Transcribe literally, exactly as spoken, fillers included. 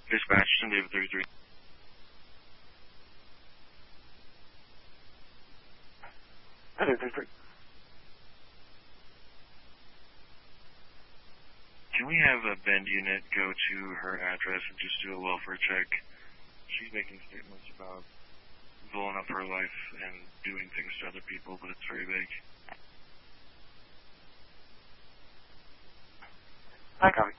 Dispatch, Sun David thirty-three. Sun David thirty-three. Can we have a Bend unit go to her address and just do a welfare check? She's making statements about blowing up her life and doing things to other people, but it's very vague. I copy.